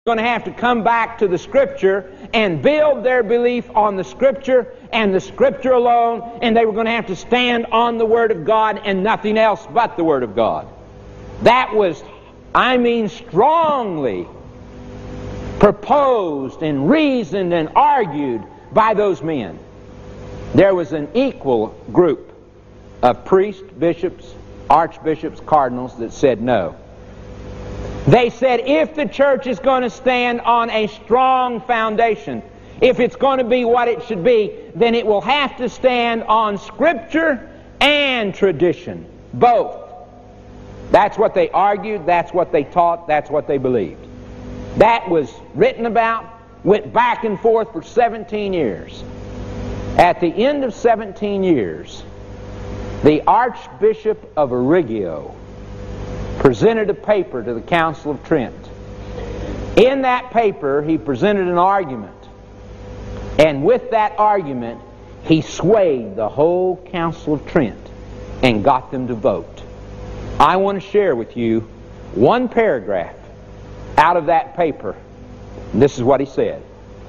going to have to come back to the Scripture and build their belief on the Scripture and the Scripture alone, and they were going to have to stand on the Word of God and nothing else but the Word of God. That was, strongly proposed and reasoned and argued by those men. There was an equal group of priests, bishops, archbishops, cardinals that said no. They said if the church is going to stand on a strong foundation, if it's going to be what it should be, then it will have to stand on Scripture and tradition. Both. That's what they argued, that's what they taught, that's what they believed. That was written about, went back and forth for 17 years. At the end of 17 years, the Archbishop of Arreggio presented a paper to the Council of Trent. In that paper, he presented an argument. And with that argument, he swayed the whole Council of Trent and got them to vote. I want to share with you one paragraph out of that paper. And this is what he said.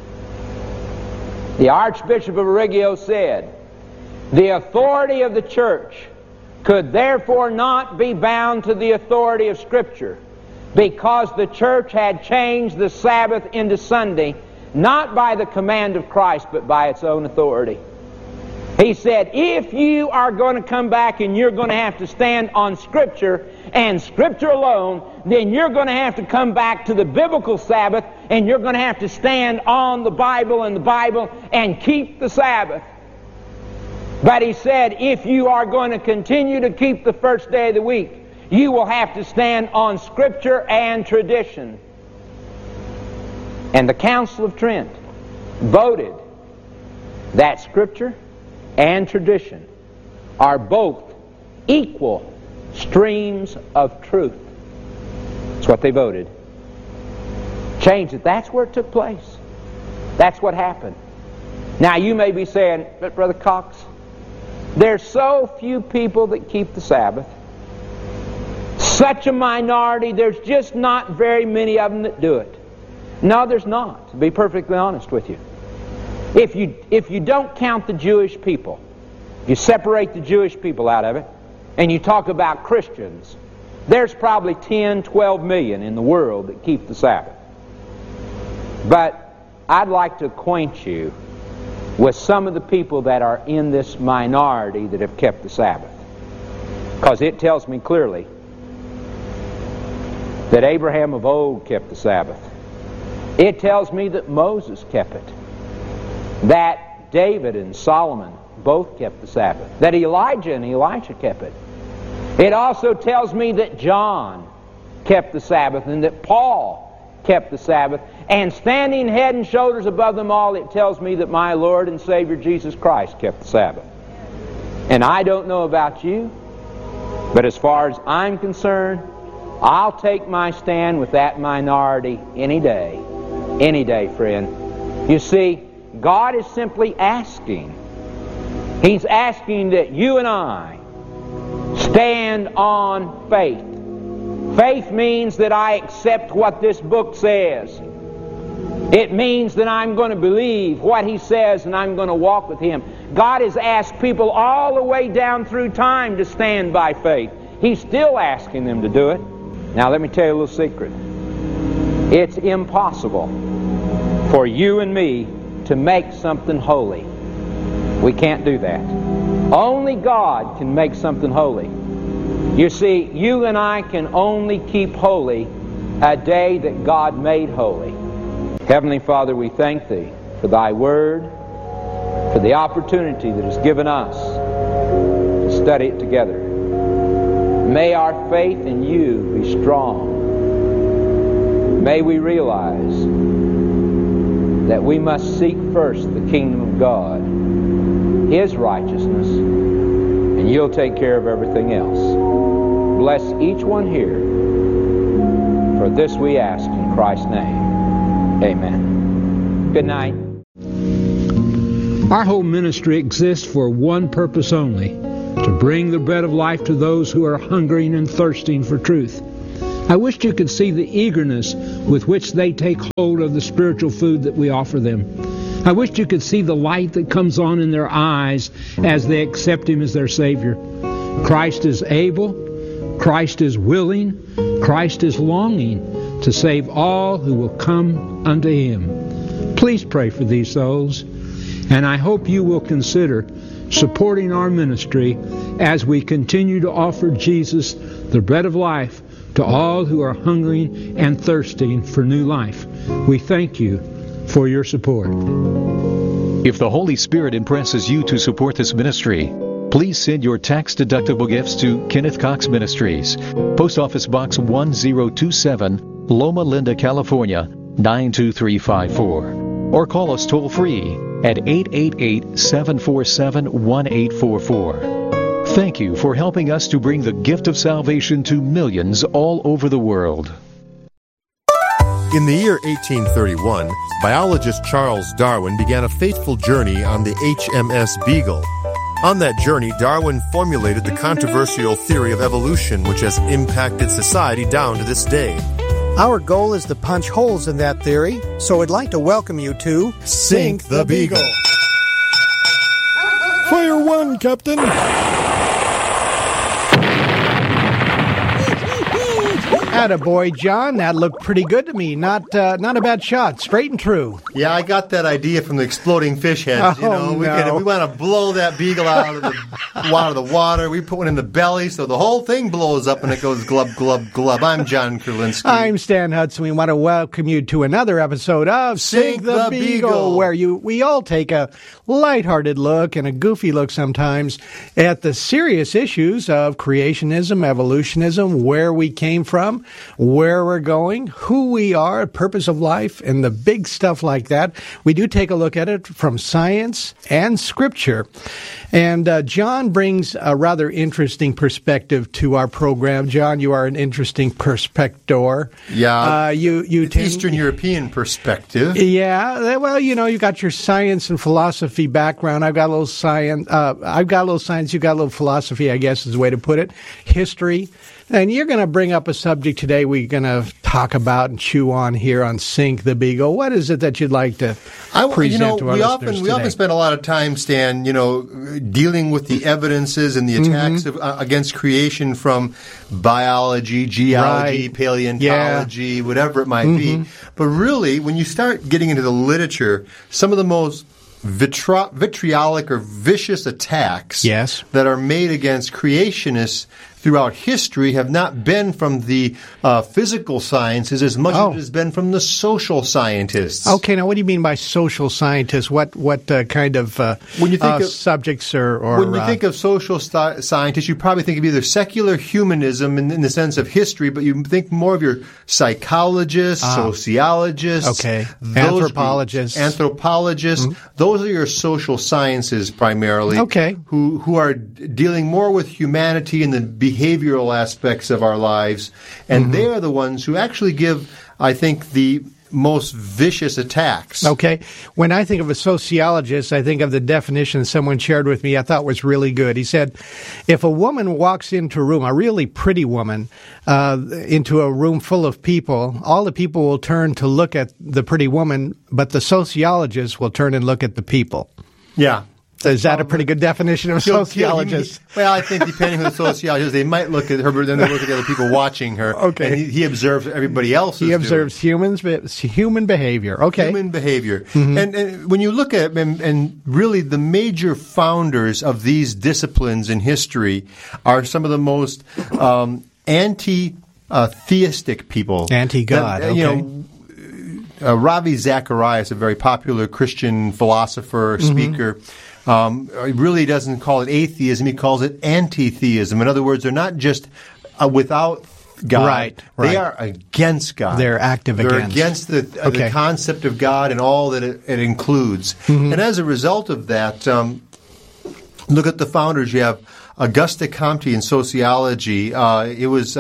The Archbishop of Arreggio said, "The authority of the church could therefore not be bound to the authority of Scripture, because the church had changed the Sabbath into Sunday, not by the command of Christ, but by its own authority." He said, if you are going to come back and you're going to have to stand on Scripture and Scripture alone, then you're going to have to come back to the biblical Sabbath, and you're going to have to stand on the Bible and keep the Sabbath. But he said, if you are going to continue to keep the first day of the week, you will have to stand on Scripture and tradition. And the Council of Trent voted that Scripture and tradition are both equal streams of truth. That's what they voted. Changed it. That's where it took place. That's what happened. Now you may be saying, but Brother Cox, there's so few people that keep the Sabbath. Such a minority, there's just not very many of them that do it. No, there's not, to be perfectly honest with you. If you don't count the Jewish people, if you separate the Jewish people out of it, and you talk about Christians, there's probably 10, 12 million in the world that keep the Sabbath. But I'd like to acquaint you with some of the people that are in this minority that have kept the Sabbath. Because it tells me clearly that Abraham of old kept the Sabbath. It tells me that Moses kept it. That David and Solomon both kept the Sabbath. That Elijah and Elisha kept it. It also tells me that John kept the Sabbath and that Paul kept the Sabbath. And standing head and shoulders above them all, it tells me that my Lord and Savior Jesus Christ kept the Sabbath. And I don't know about you, but as far as I'm concerned, I'll take my stand with that minority any day. Any day, friend. You see, God is simply asking. He's asking that you and I stand on faith. Faith means that I accept what this book says. It means that I'm going to believe what He says and I'm going to walk with Him. God has asked people all the way down through time to stand by faith. He's still asking them to do it. Now let me tell you a little secret. It's impossible for you and me to make something holy. We can't do that. Only God can make something holy. You see, you and I can only keep holy a day that God made holy. Heavenly Father, we thank Thee for Thy Word, for the opportunity that is given us to study it together. May our faith in You be strong. May we realize that we must seek first the kingdom of God, His righteousness, and You'll take care of everything else. Bless each one here. For this we ask in Christ's name. Amen. Good night. Our whole ministry exists for one purpose only, to bring the bread of life to those who are hungering and thirsting for truth. I wished you could see the eagerness with which they take hold of the spiritual food that we offer them. I wished you could see the light that comes on in their eyes as they accept Him as their Savior. Christ is able, Christ is willing, Christ is longing to save all who will come unto Him. Please pray for these souls, and I hope you will consider supporting our ministry as we continue to offer Jesus, the bread of life, to all who are hungering and thirsting for new life. We thank you for your support. If the Holy Spirit impresses you to support this ministry, please send your tax-deductible gifts to Kenneth Cox Ministries, Post Office Box 1027, Loma Linda, California, 92354. Or call us toll-free at 888-747-1844. Thank you for helping us to bring the gift of salvation to millions all over the world. In the year 1831, biologist Charles Darwin began a fateful journey on the HMS Beagle. On that journey, Darwin formulated the controversial theory of evolution, which has impacted society down to this day. Our goal is to punch holes in that theory, so I'd like to welcome you to Sink the Beagle. Fire one, Captain. Attaboy, John. That looked pretty good to me. Not a bad shot. Straight and true. Yeah, I got that idea from the exploding fish heads. We want to blow that beagle out of the water. We put one in the belly so the whole thing blows up and it goes glub, glub, glub. I'm John Kurlinski. I'm Stan Hudson. We want to welcome you to another episode of Sink the Beagle, where we all take a lighthearted look and a goofy look sometimes at the serious issues of creationism, evolutionism, where we came from, where we're going, who we are, purpose of life, and the big stuff like that. We do take a look at it from science and scripture. And John brings a rather interesting perspective to our program. John, you are an interesting perspector. Yeah, you Eastern European perspective. Yeah, well, you got your science and philosophy background. I've got a little science. I've got a little science. You've got a little philosophy, I guess is the way to put it. History. And you're going to bring up a subject today we're going to talk about and chew on here on Sink the Beagle. What is it that you'd like to present to our listeners today? We often spend a lot of time, Stan, dealing with the evidences and the attacks against creation from biology, geology, paleontology, whatever it might be. But really, when you start getting into the literature, some of the most vitriolic or vicious attacks that are made against creationists throughout history have not been from the physical sciences as much as it has been from the social scientists. Okay, now what do you mean by social scientists? What kind of subjects or when you think of social scientists, you probably think of either secular humanism in the sense of history, but you think more of your psychologists, sociologists, anthropologists. Those are your social sciences primarily. Okay, who are dealing more with humanity and the behavioral aspects of our lives, and they are the ones who actually give, I think, the most vicious attacks. Okay. When I think of a sociologist, I think of the definition someone shared with me I thought was really good. He said, if a woman walks into a room, a really pretty woman, into a room full of people, all the people will turn to look at the pretty woman, but the sociologist will turn and look at the people. Yeah. Is that a pretty good definition of a sociologist? Well, I think depending on the sociologist, they might look at her, but then they look at the other people watching her. Okay. And he observes everybody else. He observes human behavior. Okay. Human behavior. And when you look at and really the major founders of these disciplines in history are some of the most anti-theistic people. Anti-God, Ravi Zacharias, a very popular Christian philosopher, speaker, really doesn't call it atheism. He calls it anti-theism. In other words, they're not just without God. Right. They are against God. They're active against the concept of God and all that it includes. And as a result of that, look at the founders. You have Auguste Comte in sociology. It was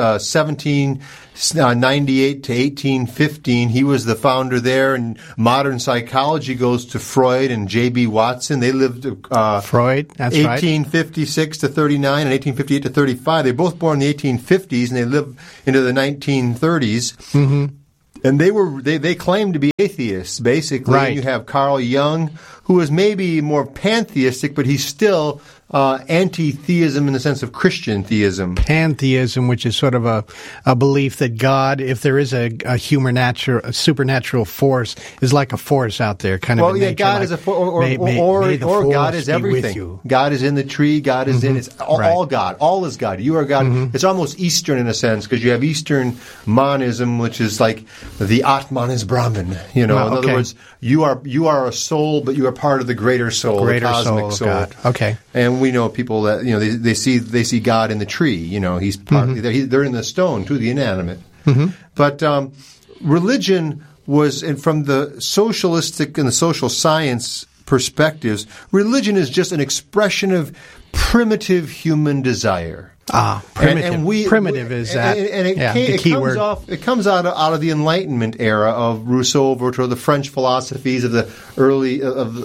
1798 to 1815. He was the founder there, and modern psychology goes to Freud and J.B. Watson. They lived Freud, that's 1856 to 39 and 1858 to 35. They were both born in the 1850s, and they lived into the 1930s. Mm-hmm. And they claimed to be atheists, basically. Right. And you have Carl Jung, who is maybe more pantheistic, but he's still anti-theism in the sense of Christian theism. Pantheism, which is sort of a belief that God, if there is a supernatural force, is like a force out there, kind of. Well, yeah, God like, is a force, or God is everything. God is in the tree. God is in. It's all God. All is God. You are God. Mm-hmm. It's almost Eastern in a sense, because you have Eastern monism, which is like the Atman is Brahman. In other words, you are a soul, but you are part of the greater soul, the cosmic soul. God. Okay. And we know people that they see God in the tree. He's part. They're in the stone too, the inanimate. Mm-hmm. But religion was, and from the socialistic and the social science perspectives, religion is just an expression of primitive human desire. Primitive. Primitive is that. The key word. It comes out of the Enlightenment era of Rousseau, over to the French philosophies of the early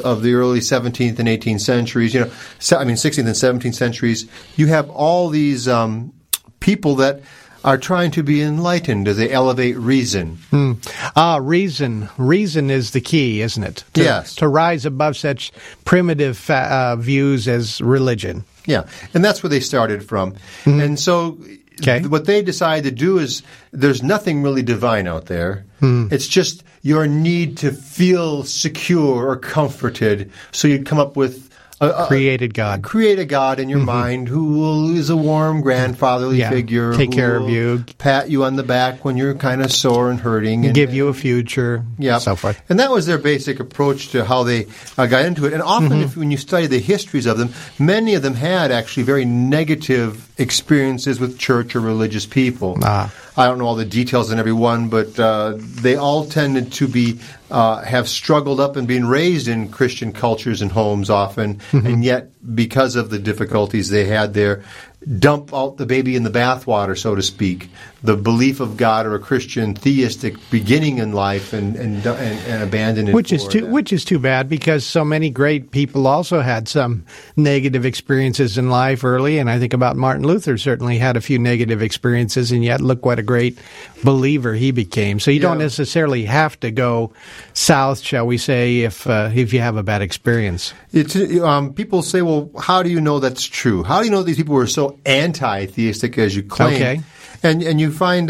17th and 18th centuries. 16th and 17th centuries. You have all these people that are trying to be enlightened as they elevate reason. Reason. Reason is the key, isn't it? Yes. To rise above such primitive views as religion. Yeah, and that's where they started from. Mm-hmm. And so what they decided to do is, there's nothing really divine out there. Mm. It's just your need to feel secure or comforted. So you'd come up with create a God in your mind who is a warm grandfatherly figure. Take care of you. Pat you on the back when you're kind of sore and hurting. And give you a future, so forth. And that was their basic approach to how they got into it. And often when you study the histories of them, many of them had actually very negative experiences with church or religious people. I don't know all the details in every one, but they all tended to be have struggled up and been raised in Christian cultures and homes often, and yet because of the difficulties they had there, dump out the baby in the bathwater, so to speak. The belief of God or a Christian theistic beginning in life and abandon it. Which is too bad, because so many great people also had some negative experiences in life early, and I think about Martin Luther certainly had a few negative experiences, and yet look what a great believer he became. So you don't necessarily have to go south, shall we say, if you have a bad experience. People say, well, how do you know that's true? How do you know these people were so anti-theistic as you claim? Okay. And you find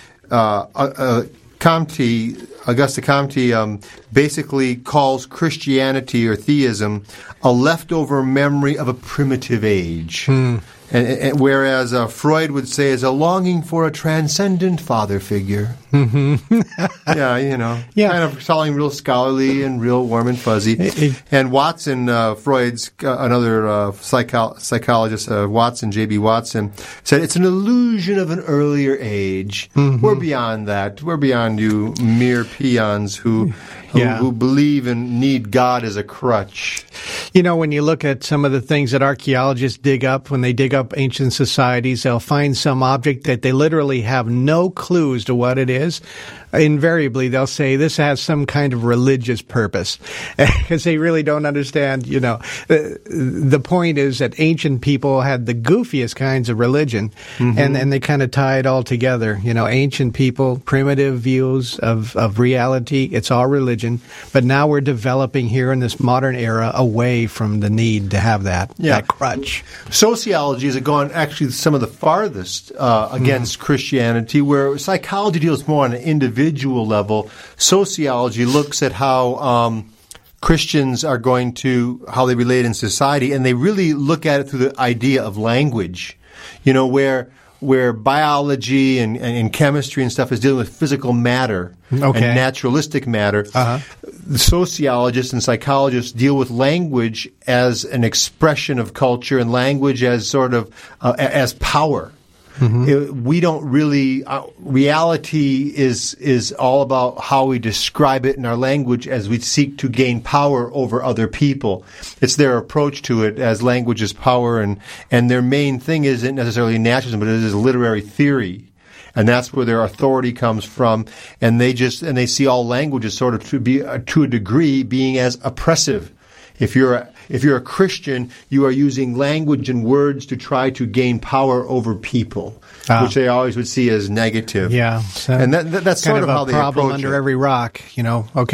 Auguste Comte basically calls Christianity or theism a leftover memory of a primitive age. And whereas Freud would say is a longing for a transcendent father figure. Mm-hmm. Kind of sounding real scholarly and real warm and fuzzy. And Watson, Freud's another psychologist, Watson, J.B. Watson, said it's an illusion of an earlier age. Mm-hmm. We're beyond that. We're beyond you mere peons who believe and need God as a crutch. When you look at some of the things that archaeologists dig up, when they dig up ancient societies, they'll find some object that they literally have no clue as to what it is. Invariably, they'll say this has some kind of religious purpose, because they really don't understand, the point is that ancient people had the goofiest kinds of religion, and they kind of tie it all together. Ancient people, primitive views of reality, it's all religion, but now we're developing here in this modern era away from the need to have that crutch. Sociology has gone actually some of the farthest against Christianity, where psychology deals more on an individual level. Sociology looks at how Christians are how they relate in society, and they really look at it through the idea of language. Where biology and chemistry and stuff is dealing with physical matter and naturalistic matter. Sociologists and psychologists deal with language as an expression of culture, and language as sort of as power. We don't really, reality is all about how we describe it in our language as we seek to gain power over other people. It's their approach to it as language is power, and their main thing isn't necessarily naturalism, but it is literary theory. And that's where their authority comes from, and they see all languages sort of to a degree being as oppressive. If you're a Christian, you are using language and words to try to gain power over people, which they always would see as negative. Yeah, and that's sort of how they approach it. problem under every rock, Okay.